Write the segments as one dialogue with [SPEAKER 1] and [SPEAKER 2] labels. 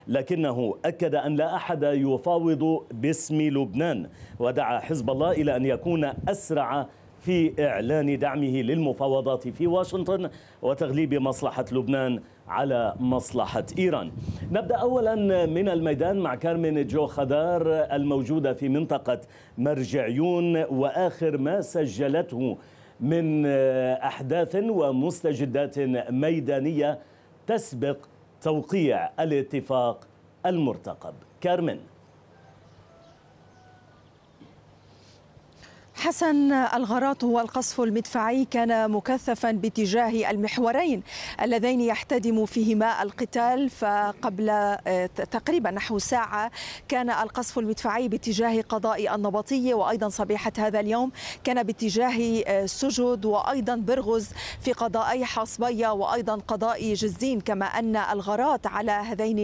[SPEAKER 1] لكنه أكد أن لا أحد يفاوض باسم لبنان، ودعا حزب الله إلى أن يكون أسرع في إعلان دعمه للمفاوضات في واشنطن وتغليب مصلحة لبنان على مصلحة إيران. نبدأ أولا من الميدان مع كارمن جو خضار الموجودة في منطقة مرجعيون، وآخر ما سجلته من أحداث ومستجدات ميدانية تسبق توقيع الاتفاق المرتقب. كارمن.
[SPEAKER 2] حسن، الغارات والقصف المدفعي كان مكثفا باتجاه المحورين اللذين يحتدم فيهما القتال. فقبل تقريبا نحو ساعة كان القصف المدفعي باتجاه قضاء النبطية، وأيضا صبيحة هذا اليوم كان باتجاه سجد وأيضا برغز في قضائي حصبية وأيضا قضاء جزين، كما أن الغارات على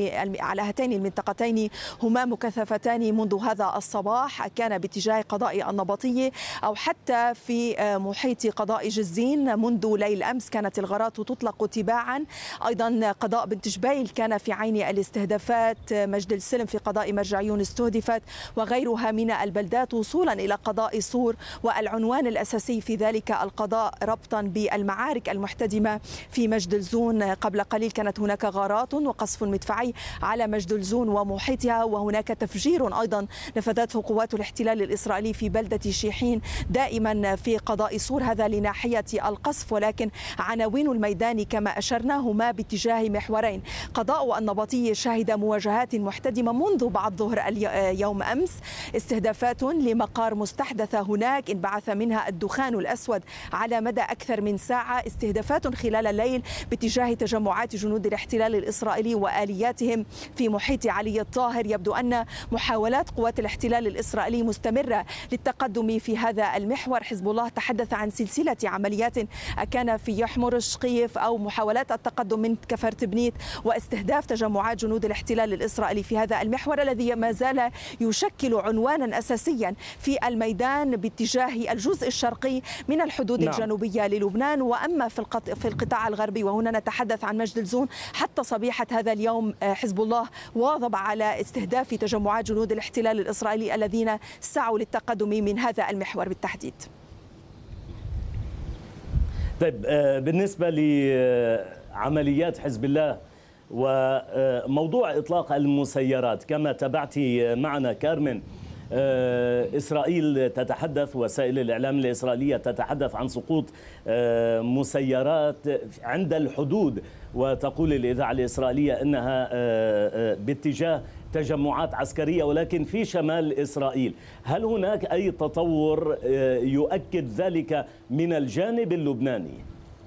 [SPEAKER 2] هاتين المنطقتين هما مكثفتان منذ هذا الصباح، كان باتجاه قضاء النبطية أو حتى في محيط قضاء جزين. منذ ليل أمس كانت الغارات تطلق تباعا. أيضا قضاء بنت جبيل كان في عين الاستهدافات، مجد السلم في قضاء مرجعيون استهدفت، وغيرها من البلدات، وصولا إلى قضاء صور. والعنوان الأساسي في ذلك القضاء ربطا بالمعارك المحتدمة في مجد الزون. قبل قليل كانت هناك غارات وقصف مدفعي على مجد الزون ومحيطها، وهناك تفجير أيضا نفذته قوات الاحتلال الإسرائيلي في بلدة شيحين دائما في قضاء صور. هذا لناحية القصف، ولكن عناوين الميدان كما أشرنا هما باتجاه محورين. قضاء النبطية شهد مواجهات محتدمة منذ بعد ظهر يوم أمس، استهدافات لمقار مستحدثة هناك انبعث منها الدخان الأسود على مدى أكثر من ساعة، استهدافات خلال الليل باتجاه تجمعات جنود الاحتلال الإسرائيلي وآلياتهم في محيط علي الطاهر. يبدو أن محاولات قوات الاحتلال الإسرائيلي مستمرة للتقدم في هذا المحور. حزب الله تحدث عن سلسلة عمليات كان في يحمر الشقيف أو محاولات التقدم من كفر تبنيت واستهداف تجمعات جنود الاحتلال الإسرائيلي في هذا المحور الذي ما زال يشكل عنوانا أساسيا في الميدان باتجاه الجزء الشرقي من الحدود الجنوبية للبنان. وأما في القطاع الغربي، وهنا نتحدث عن مجد الزون، حتى صبيحة هذا اليوم حزب الله واظب على استهداف تجمعات جنود الاحتلال الإسرائيلي الذين سعوا للتقدم من هذا المحور بالتحديد.
[SPEAKER 1] طيب، بالنسبة لعمليات حزب الله وموضوع إطلاق المسيرات، كما تابعت معنا كارمن، إسرائيل تتحدث، وسائل الإعلام الإسرائيلية تتحدث عن سقوط مسيرات عند الحدود، وتقول الإذاعة الإسرائيلية أنها باتجاه تجمعات عسكرية ولكن في شمال إسرائيل. هل هناك أي تطور يؤكد ذلك من الجانب اللبناني؟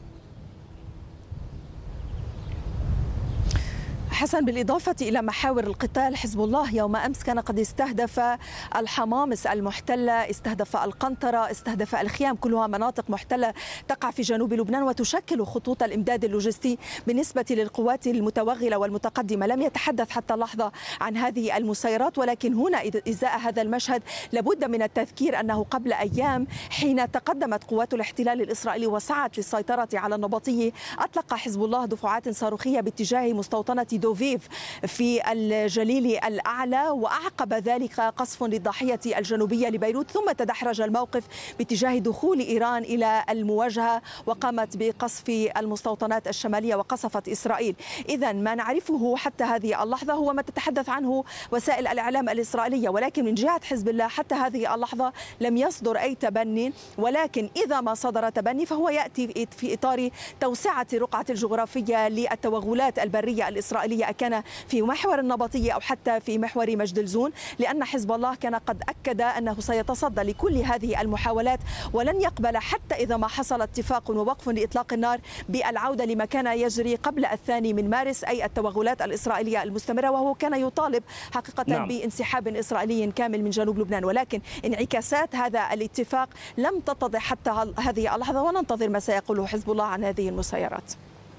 [SPEAKER 2] حسن، بالإضافة إلى محاور القتال، حزب الله يوم أمس كان قد استهدف الحمامس المحتلة، استهدف القنطرة، استهدف الخيام، كلها مناطق محتلة تقع في جنوب لبنان وتشكل خطوط الإمداد اللوجستي بالنسبة للقوات المتوغلة والمتقدمة. لم يتحدث حتى اللحظة عن هذه المسيرات، ولكن هنا إزاء هذا المشهد لابد من التذكير أنه قبل أيام حين تقدمت قوات الاحتلال الإسرائيلي وسعت للسيطرة على النبطية، أطلق حزب الله دفعات صاروخية باتجاه مستوطنة دوفيف في الجليل الأعلى، وأعقب ذلك قصف للضاحية الجنوبية لبيروت، ثم تدحرج الموقف باتجاه دخول إيران إلى المواجهة وقامت بقصف المستوطنات الشمالية وقصفت إسرائيل. إذن ما نعرفه حتى هذه اللحظة هو ما تتحدث عنه وسائل الإعلام الإسرائيلية، ولكن من جهة حزب الله حتى هذه اللحظة لم يصدر أي تبني، ولكن إذا ما صدر تبني فهو يأتي في إطار توسعة رقعة الجغرافية للتوغلات البرية الإسرائيلية، كان في محور النبطية أو حتى في محور مجد الزون، لأن حزب الله كان قد أكد أنه سيتصدى لكل هذه المحاولات ولن يقبل حتى إذا ما حصل اتفاق ووقف لإطلاق النار بالعودة لما كان يجري قبل 2 مارس، أي التوغلات الإسرائيلية المستمرة، وهو كان يطالب حقيقة بانسحاب إسرائيلي كامل من جنوب لبنان. ولكن انعكاسات هذا الاتفاق لم تتضح حتى هذه اللحظة، وننتظر ما سيقوله حزب الله عن هذه المسيرات.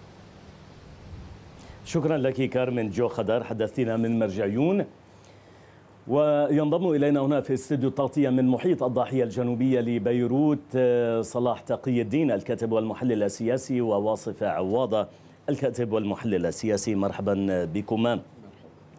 [SPEAKER 1] شكرا لك كارمن جو خضار، حدثتنا من مرجعيون. وينضم إلينا هنا في استوديو التغطية من محيط الضاحية الجنوبية لبيروت صلاح تقي الدين، الكاتب والمحلل السياسي، وواصف عواضة، الكاتب والمحلل السياسي. مرحبا بكما.